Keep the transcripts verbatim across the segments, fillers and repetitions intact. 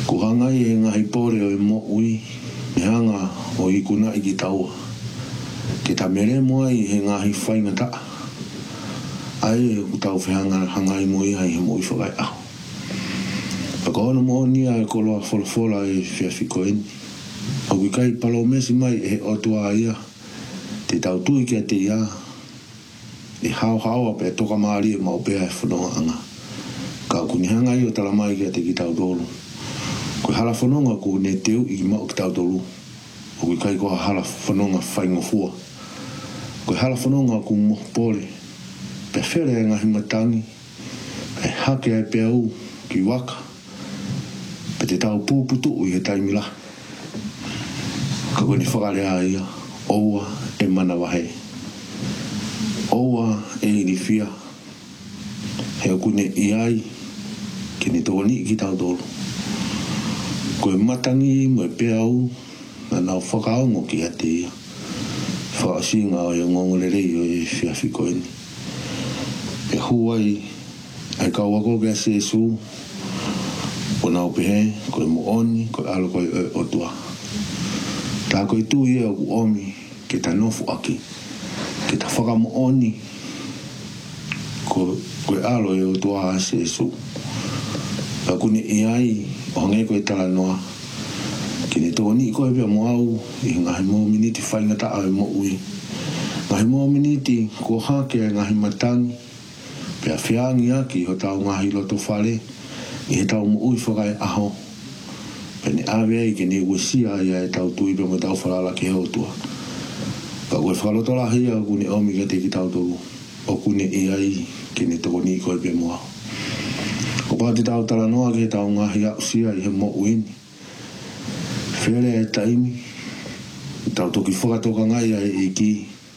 Ko hanga i e ngahi pore o e mo ui, me hanga o i kuna i ki taua. Ke ta mere moa i he ngahi whainga ta. Ai e ku tau whihanga hanga i mo i hai he mo i whakai aho. Paka ono mo ni a e koloa wholafola e whiawhiko eni. Au i kai palo mesi mai e he otua ia. Te tau tui kia te ia. E hao hao a pe toka maari e mau pea e whanonga anga. Ka kuni hanga i o tala mai kia te ki tau dolu. Koe hala whanonga ko ne teu i ki mau ki tau dolu. O i kai ko hala whanonga whaingo fua. Koe hala whanonga ko mo pole. Pe where e ngahi matangi. Pe hake ai pe au ki waka. Pe te tau pūputu i he taimila. Ka koe ni whakarea ia. Oua e mana wahe. Oua e iri fia. He o kune i ai. Ke ni tōni ki tau dolu. Koe matangi mo e pe au. Na nau whakaongo ki a te ia. Whakasinga o e ngongorerei o e whiawhiko eni. E huai. Ai kau wako kia se su. O nau pehe. Koe mo oni. Koe alo koe e otua. Tā koe tu i e o ku omi. Ke ta nofu aki. Ke ta whakamo oni. Koe, koe alo e otua a se su. Ka kune i ai. O hange koe tala noa. Ke ne tōni i koe pia mo au. I ngahi mo miniti whainga ta au e mo ui. Ngahi mo miniti ko hake e ngahi matangi. Pea whiangi aki ho tau ngahi loto whare. I he tau mo ui whakai aho. Pene awe ai ke ne uesia ia e tau tui pe mo tau whalala ke heo tua. Ka koe whaloto lahi au kune omi ke te ki tau tolu. O kune i ai ke ne tōni i koe pia mo au. Ko pāti tau tala noa ke tau ngahi au sia i he mo uini. Where e taimi. Tau toki whakatoka ngai ai e ki.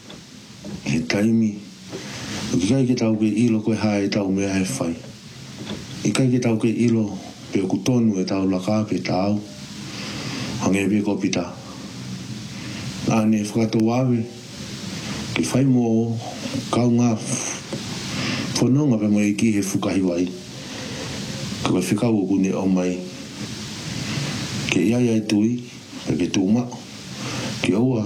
He taimi. O ki kai ke tau ke ilo koe hae tau mea he whai. I kai ke tau ke ilo pe ku tonu e tau laka pe tau. Hange pe ko pita. Ane whakato wawe. Ke whai mo kau ngā whanonga pe mo e ki he whukahi wai. Ka koe whikau o kune o mai. Ke iai ai tui. Pe ke tūma. Ke oa.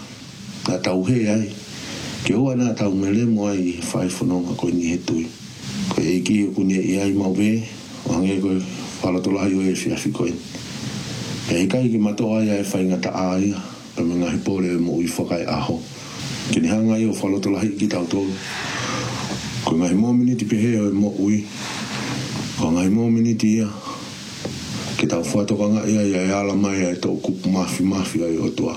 Nā tau he ai. Ke oa nā tau mele mo ai i whai whanonga koe ni he tui. Koe e ki o kune iai mau be. O hange koe whalatolahi o e whiawhiko eni. Pe e kai ki mato ai ai whainga ta aia. Pa me ngahi pōre mo i whakai aho. Ke ni hanga i o whalatolahi ki tau tolu. Koe ngahi mō miniti pehe o e mo ui. Ko ngahi mō miniti ia. Ke tau whatoka nga ia ia e ala mai ai tō kupu mafi mafi ai o tua.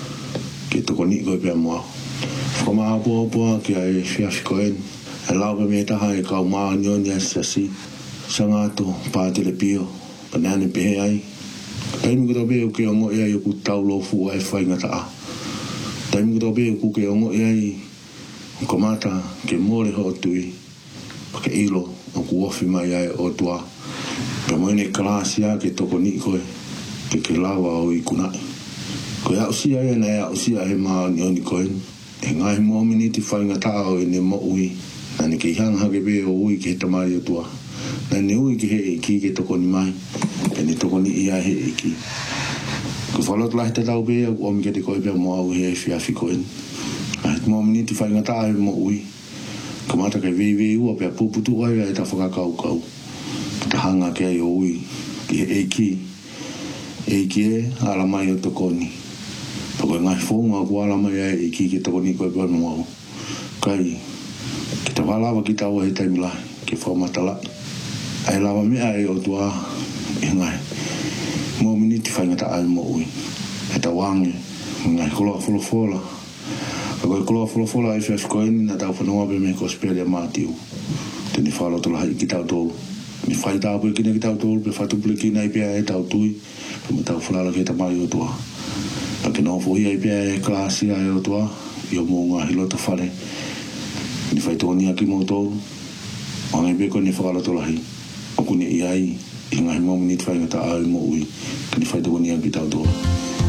Ke toko ni koe pia mua. Whaka maa pua pua ki ai whiawhiko eni. E lau pa me taha e kau maa nioni ai sasi. Sangato pātele pio. Panane pehe ai. Taimi kuto peo ke ongo ia i ku tau lofu ai whainga taa. Taimi kuto peo ku ke ongo ia i ko mata ke mōre ho tui. Pake ilo o ku ofi mai ai o tua. Pe moene kalasi a ke toko ni koe. Ke ke lawa o i kunai. Koe au sia ia nei au sia he maa ni oni koe. E ngai mo miniti whainga taa o e ne mo ui. Nane ke hanga hake pe o ui ke he tamari o tua. Nane ui ke he e ki ke toko ni mai. Pe ne toko ni ia he e ki. Ko whalot lahi te tau pe o mi ke te koe pe mo au he e whiawhiko eni. Ai mo miniti whainga taa e mo ui. Ka mata kai vei vei ua pe a puputu ai ai ta whakakau kau. Ta hanga ke ai o ui. Ki he e ki. E ki e ala mai o toko ni. Pa koe ngai whonga ku ala mai ai e ki ke toko ni koe pe mo au. Kai. Ki ta walawa ki tau he taimilahi. Ke whaumatala. Ai lawa mea e o tua. E ngai. Mo miniti whainga ta ai mo ui. E ta wange. Ngai koloa wholofola. Ka koe koloa wholofola e whiawhiko eni na tau whanonga pe me kosperia mātiu. Te ni whalotola hai ki tau tolu. Ni whai tau pui kina ki tau tolu. Pe whatupule kina i pia e tau tui. Pe me tau whanala ki ta mai o tua. Pa ke nō fuhi ai pia e klasi ai o tua. I o mō ngā hilota whare. Ni whai tōni aki mō tolu. O ngai pia koe ni whakalotola hai. O kune i ai. I ngai mō minit whainga ta ai mō ui. Ka ni whai tōni aki tau tolu.